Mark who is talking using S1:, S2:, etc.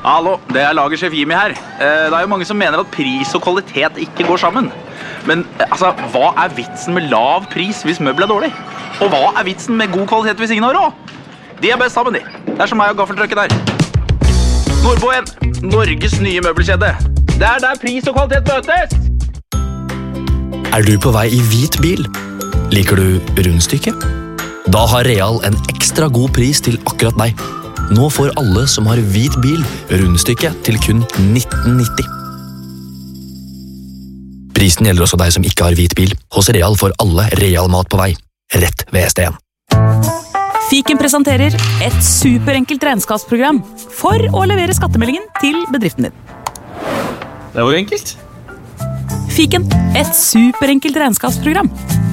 S1: Hallo, det lagersjef Jimmy her. Det jo mange som mener at pris og kvalitet ikke går sammen. Men altså, hva vitsen med lav pris hvis møbel dårlig? Og hva vitsen med god kvalitet hvis ingen har råd? De best sammen, de. Det som meg og gaffeltrucken der. Nordboen, Norges nye møbelkjede. Det der pris og kvalitet møtes!
S2: Du på vei i hvit bil? Liker du rundstykke? Da har Real en ekstra god pris til akkurat deg. Nå får alle som har hvit bil rundstykke til kun 19,90. Prisen gjelder også deg som ikke har hvit bil. Hos Real får alle Real mat på vei. Rett ved ST1.
S3: Fiken presenterer et superenkelt regnskapsprogram for å levere skattemeldingen til bedriften din.
S4: Det var enkelt.
S3: Fiken, et superenkelt regnskapsprogram.